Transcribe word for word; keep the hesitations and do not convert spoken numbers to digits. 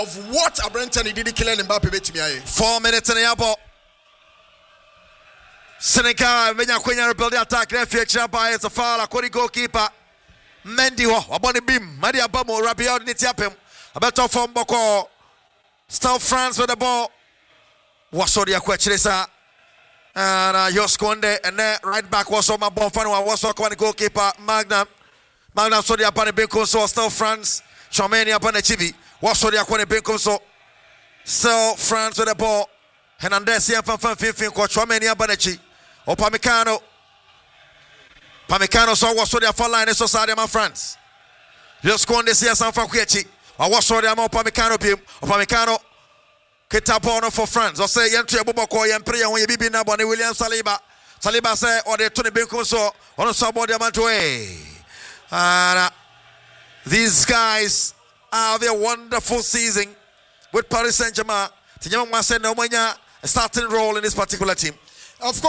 of what Abrentani did kill Mbappe bet me. Four minutes in the airport. Senegal, Venya Quenya rebuild the attack. Referee Chaba is a foul. According goalkeeper Mendy, Aboni Bim, Madia Bamo, Rabiot Nitiapim. A better from Boko. Still France with the ball. Wasodia Quechresa. And uh, Yoskonde. And then right back was on my ball. Fanua was on the goalkeeper Magna. Magna Sodia upon the Binkum. So still France. Chomeni upon the Chibi. Wasodia upon the Binkum. So still France with the ball. Hernandez here from Fifin. Chomeni upon the Chi. Opamecano. Pamecano so Wasodia for line. So Sadia France. Yoskonde here San Franquechi. I was sorry, I'm Opamecano. Opamecano. Ketapono for France. I say, Yantu Abubako, Yampria, when you be now, Bonnie William Saliba. Saliba say, or the Tony Binkum so on a subbody Amantue. And uh, these guys have a wonderful season with Paris Saint Germain. Tinyama said, no, a starting role in this particular team. Of course.